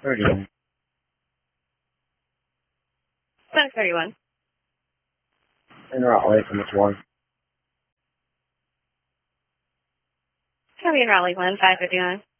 31. 731. En Raleigh from which one? Copy in Raleigh 1, 551.